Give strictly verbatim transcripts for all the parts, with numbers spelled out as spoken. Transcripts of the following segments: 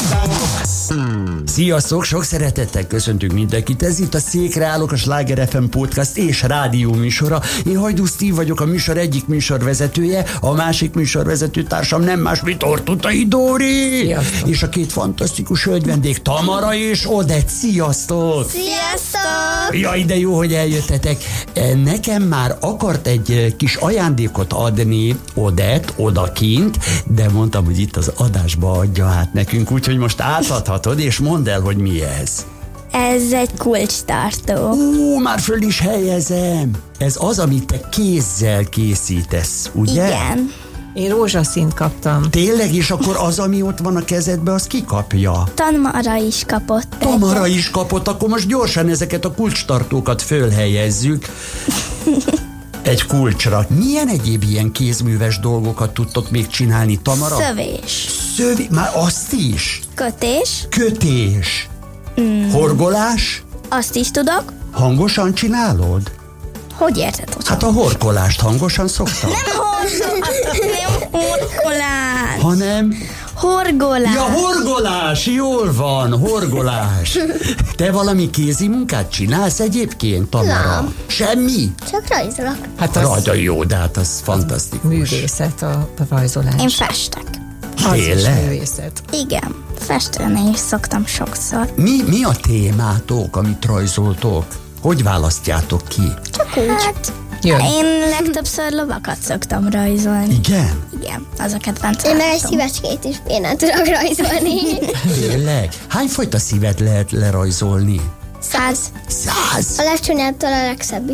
Sziasztok, sok szeretettel köszöntünk mindenkit. Ez itt a Székre állok, a Sláger ef em Podcast és rádió műsora. Én Hajdú Steve vagyok, a műsor egyik műsorvezetője, a másik műsorvezető társam nem más, mint Ortutai Dóri. Sziasztok. És a két fantasztikus hölgyvendég, Tamara és Odett. Sziasztok! Sziasztok! Jaj, de jó, hogy eljöttetek. Nekem már akart egy kis ajándékot adni Odett odakint, de mondtam, hogy itt az adásba adja át nekünk, úgyhogy most átadhatod, és mondd el, hogy mi ez. Ez egy kulcstartó. Ú, már föl is helyezem. Ez az, amit te kézzel készítesz, ugye? Igen. Én rózsaszínt kaptam. Tényleg, és akkor az, ami ott van a kezedbe, az ki kapja? Tamara is kapott. Tamara is kapott, akkor most gyorsan ezeket a kulcstartókat fölhelyezzük. Egy kulcsra. Milyen egyéb ilyen kézműves dolgokat tudtok még csinálni, Tamara? Szövés. Szövi... Már azt is? Kötés. Kötés. Mm. Horgolás? Azt is tudok. Hangosan csinálod? Hogy érted? Hogy Hát a horkolást hangosan szoktam. Nem horgolás. Nem horgolás. Hanem... Horgolás. Ja, horgolás, jól van, horgolás. Te valami kézi munkát csinálsz egyébként, Tamara? Nem. Semmi? Csak rajzolok. Hát az Rajta jó, de hát az fantasztikus. művészet a rajzolás. Én festek. Az is Tényleg? művészet. Igen. Festeni is szoktam sokszor. Mi, mi a témátok, amit rajzoltok? Hogy választjátok ki? Csak úgy. Hát, Jön. én legtöbbször lovakat szoktam rajzolni. Igen? Igen, az a kedvenc Én meg egy állatom. szívecskét is bénán tudok rajzolni. Tényleg? Hányfajta szívet lehet lerajzolni? Száz. Száz? A legcsúnyábbtól a legszebbig.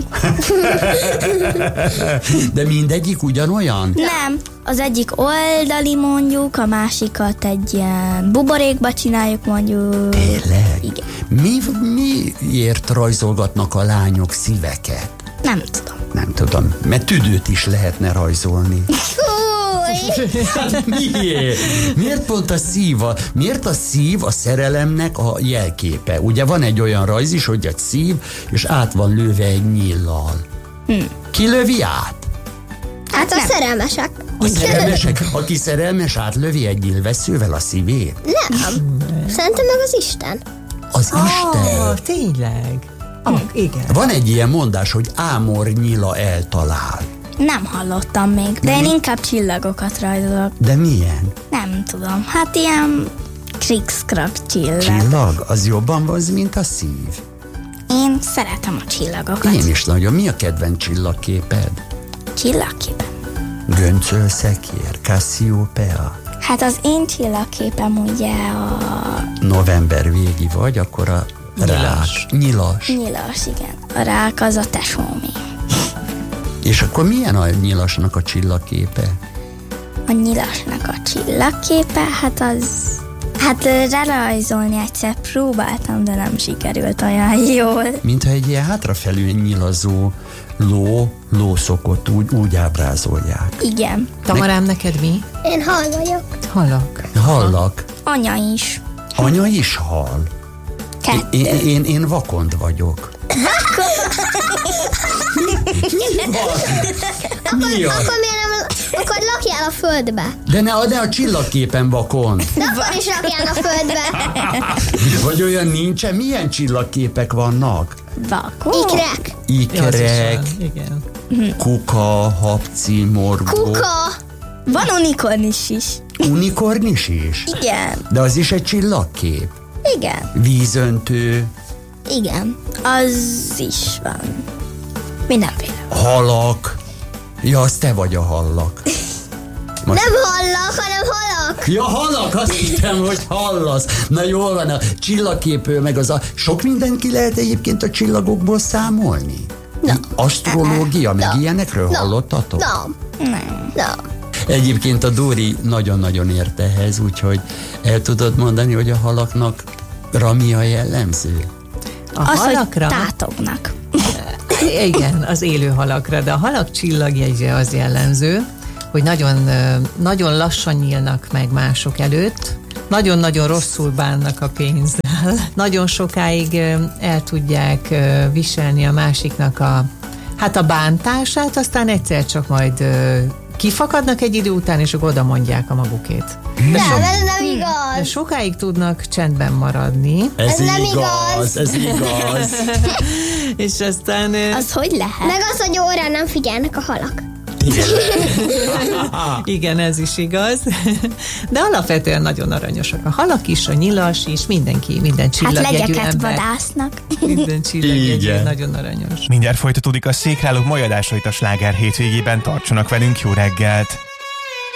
De mindegyik ugyanolyan? Nem, az egyik oldali mondjuk, a másikat egy ilyen buborékba csináljuk mondjuk. Tényleg? Igen. Mi, miért rajzolgatnak a lányok szíveket? Nem tudom. Nem tudom, mert tüdőt is lehetne rajzolni. Fúj! Hát miért? Miért pont a szív? A, miért a szív a szerelemnek a jelképe? Ugye van egy olyan rajz is, hogy egy szív, és át van lőve egy nyíllal. Hm. Ki lövi át? Hát a szerelmesek. A szerelmesek? Aki szerelmes, átlövi egy nyílvesszővel a szívét? Nem. Szerintem meg az Isten. Az Isten. Ah, tényleg. Ah, igen. Van egy ilyen mondás, hogy ámor nyila eltalál. Nem hallottam még, de én inkább csillagokat rajzolok. De milyen? Nem tudom, hát ilyen krikszkrak csillag. Csillag? Az jobban van, mint a szív. Én szeretem a csillagokat. Én is nagyon. Mi a kedvenc csillagképed? Csillagképen. Göncölszekér, Cassiopeia. Hát az én csillagképem ugye a November végi vagy, akkor a Nyilas. rák. Nyilas. nyilas, igen. A rák az a tesómi. És akkor milyen a nyilasnak a csillagképe? A nyilasnak a csillagképe, hát az... Hát rerajzolni egyszer próbáltam, de nem sikerült olyan jól. Mintha egy ilyen hátrafelül nyilazó ló, lószokot úgy, úgy ábrázolják. Igen. Tamarám, neked mi? Én hal vagyok. Halak. Hallak. Anya is. Anya is hall. Kettő. Én, én, én vakond vagyok. Mi az? Akkor miért nem... Akkor lakjál a földbe. De ne, de a csillagképen vakond. De akkor is lakjál a földbe. Vagy olyan nincsen? Milyen csillagképek vannak? Vakó? Ikrek. Ja, az is Ikrek, van, igen. kuka, habci, morgó. Kuka. Van unikornis is. Unikornis is? Igen. De az is egy csillagkép. Igen. Vízöntő, Igen. Az is van. Mindenféle. halak. Ja, az te vagy a hallak. Most... Nem hallak, hanem halak. Ja, halak, azt hittem, hogy hallasz. Na jól van, a csillagképő, meg az a... Sok mindent ki lehet egyébként a csillagokból számolni? No. Asztrológia, meg No. ilyenekről No. hallottatok? Nem. Nem. Nem. Egyébként a Dóri nagyon-nagyon ért ehhez, úgyhogy el tudod mondani, hogy a halaknak mi a jellemző? A Az, halakra, hogy tátognak. igen, az élő halakra, de a halak csillagjegyze az jellemző, hogy nagyon, nagyon lassan nyílnak meg mások előtt, nagyon-nagyon rosszul bánnak a pénzzel, nagyon sokáig el tudják viselni a másiknak a, hát a bántását, aztán egyszer csak majd kifakadnak egy idő után, és oda mondják a magukét. De, Nem, so- ez nem de igaz. sokáig tudnak csendben maradni, Ez, Ez nem igaz, igaz. ez igaz. és aztán... ö, Az hogy lehet? Meg az, hogy órán nem figyelnek a halak. Igen, ez is igaz. De alapvetően nagyon aranyosak. A halak is, a nyilas is, mindenki, minden Hát csillagjegyű legyeket ember. vadásznak. Minden csillagjegyű Igen. nagyon aranyos. Mindjárt folytatódik a Székrálók mai adásait a Sláger hétvégében, tartsanak velünk, jó reggelt!